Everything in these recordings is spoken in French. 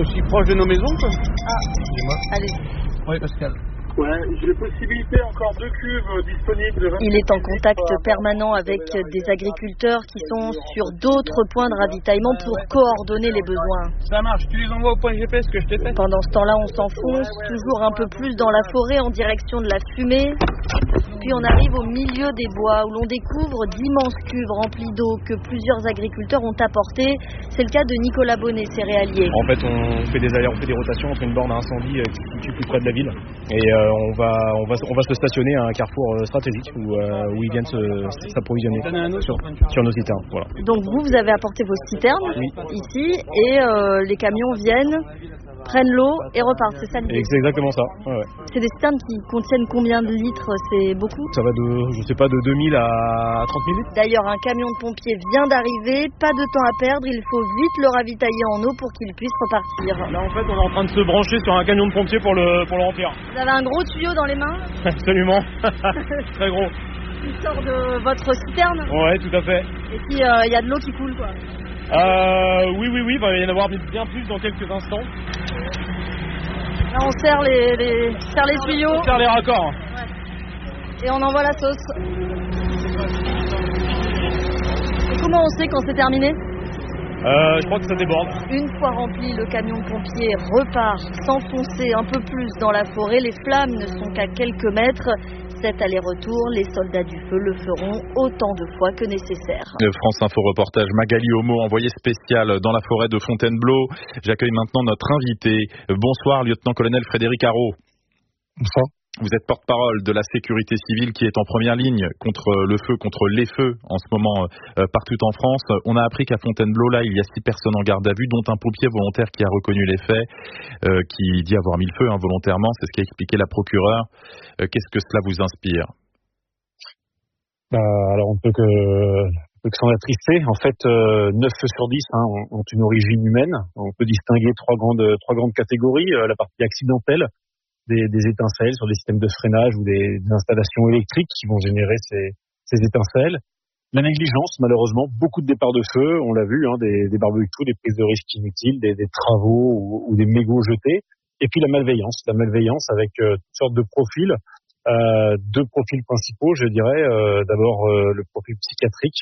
aussi proche de nos maisons, quoi. Dis-moi. Allez. Oui, Pascal. Ouais, j'ai les possibilités encore 2 cuves disponibles. Il est en contact permanent avec des agriculteurs qui sont sur d'autres points de ravitaillement pour coordonner les besoins. Ça marche, tu les envoies au point GPS que je t'ai fait. Pendant ce temps-là, on s'enfonce toujours un peu plus dans la forêt en direction de la fumée. Puis on arrive au milieu des bois où l'on découvre d'immenses cuves remplies d'eau que plusieurs agriculteurs ont apportées. C'est le cas de Nicolas Bonnet, céréalier. En fait, on fait des rotations entre une borne à incendie qui se situe plus près de la ville et on va se stationner à un carrefour stratégique où ils viennent s'approvisionner sur nos citernes. Voilà. Donc vous avez apporté vos citernes ici et les camions viennent, prennent l'eau et repartent, c'est ça l'idée? C'est exactement ça. Ouais. C'est des citernes qui contiennent combien de litres? C'est beaucoup? Ça va de 2000 à 30 000 litres. D'ailleurs, un camion de pompiers vient d'arriver, pas de temps à perdre, il faut vite le ravitailler en eau pour qu'il puisse repartir. Là en fait on est en train de se brancher sur un camion de pompiers pour le remplir. Vous avez un gros tuyau dans les mains? Absolument, très gros. Il sort de votre citerne? Ouais, tout à fait. Et puis il y a de l'eau qui coule quoi? Oui, il va y en avoir bien plus dans quelques instants. Là on serre les tuyaux. On serre les raccords. Ouais. Et on envoie la sauce. Et comment on sait quand c'est terminé? Je crois que ça déborde. Une fois rempli, le camion de pompiers repart s'enfoncer un peu plus dans la forêt. Les flammes ne sont qu'à quelques mètres. Cet aller-retour, les soldats du feu le feront autant de fois que nécessaire. France Info reportage Magali Homo, envoyée spéciale dans la forêt de Fontainebleau. J'accueille maintenant notre invité. Bonsoir, lieutenant-colonel Frédéric Arrault. Bonsoir. Vous êtes porte-parole de la sécurité civile qui est en première ligne contre le feu, contre les feux en ce moment partout en France. On a appris qu'à Fontainebleau, là, il y a 6 personnes en garde à vue, dont un pompier volontaire qui a reconnu les faits, qui dit avoir mis le feu volontairement. C'est ce qu'a expliqué la procureure. Qu'est-ce que cela vous inspire? Alors on peut que s'en attrister. En fait, 9 feux sur 10 ont une origine humaine. On peut distinguer trois grandes catégories. La partie accidentelle, des étincelles sur des systèmes de freinage ou des installations électriques qui vont générer ces étincelles. La négligence, malheureusement, beaucoup de départs de feu, on l'a vu, des barbecues, des prises de risques inutiles, des travaux ou des mégots jetés. Et puis la malveillance avec toutes sortes de profils. 2 profils principaux, je dirais. D'abord le profil psychiatrique,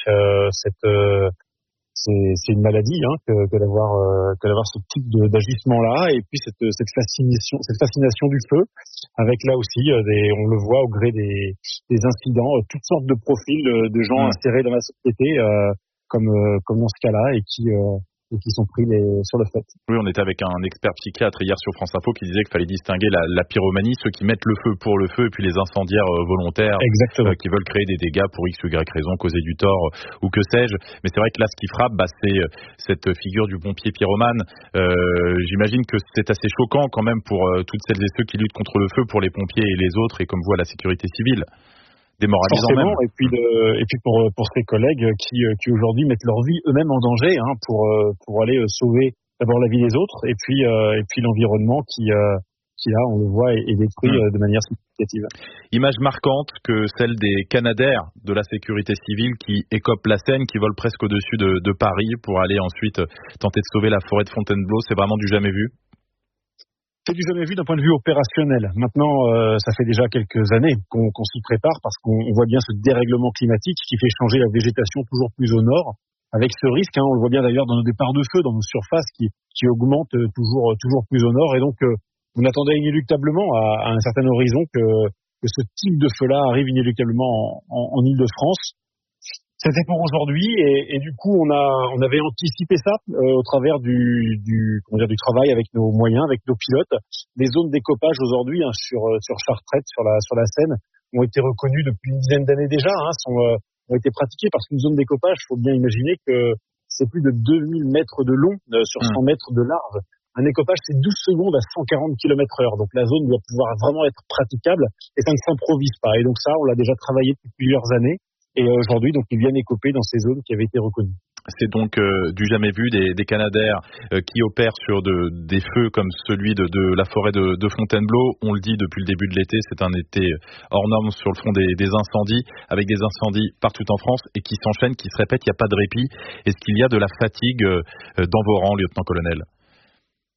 c'est une maladie que d'avoir ce type d'ajustement-là, et puis cette fascination du feu, avec là aussi on le voit au gré des incidents, toutes sortes de profils de gens insérés dans la société, comme dans ce cas-là, et qui sont pris sur le fait. Oui, on était avec un expert psychiatre hier sur France Info qui disait qu'il fallait distinguer la pyromanie, ceux qui mettent le feu pour le feu, et puis les incendiaires volontaires qui veulent créer des dégâts pour X ou Y raison, causer du tort ou que sais-je. Mais c'est vrai que là, ce qui frappe, c'est cette figure du pompier pyromane. J'imagine que c'est assez choquant quand même pour toutes celles et ceux qui luttent contre le feu, pour les pompiers et les autres, et comme vous à la sécurité civile. Démoralisant même. Et puis pour ces collègues qui aujourd'hui mettent leur vie eux-mêmes en danger pour aller sauver d'abord la vie des autres, et puis l'environnement qui là on le voit est détruit de manière significative. Image marquante que celle des Canadair de la sécurité civile qui écopent la Seine, qui volent presque au-dessus de Paris pour aller ensuite tenter de sauver la forêt de Fontainebleau. C'est vraiment du jamais vu. C'est du jamais vu d'un point de vue opérationnel. Maintenant, ça fait déjà quelques années qu'on s'y prépare, parce qu'on voit bien ce dérèglement climatique qui fait changer la végétation toujours plus au nord, avec ce risque, on le voit bien d'ailleurs dans nos départs de feu, dans nos surfaces qui augmentent toujours plus au nord, et donc on attendait inéluctablement à un certain horizon que ce type de feu-là arrive inéluctablement en Île-de-France. C'était pour aujourd'hui, et du coup on avait anticipé ça au travers du travail avec nos moyens, avec nos pilotes. Les zones d'écopage aujourd'hui sur Chartrette, sur la Seine, ont été reconnues depuis une dizaine d'années déjà, ont été pratiquées, parce qu'une zone d'écopage, il faut bien imaginer que c'est plus de 2000 mètres de long sur 100 mètres de large. Un écopage, c'est 12 secondes à 140 km/h. Donc la zone doit pouvoir vraiment être praticable, et ça ne s'improvise pas. Et donc ça, on l'a déjà travaillé depuis plusieurs années. Et aujourd'hui, donc, ils viennent écoper dans ces zones qui avaient été reconnues. C'est donc du jamais vu, des Canadair qui opèrent sur des feux comme celui de la forêt de Fontainebleau. On le dit depuis le début de l'été, c'est un été hors norme sur le front des incendies, avec des incendies partout en France et qui s'enchaînent, qui se répètent, il n'y a pas de répit. Est-ce qu'il y a de la fatigue dans vos rangs, lieutenant-colonel ?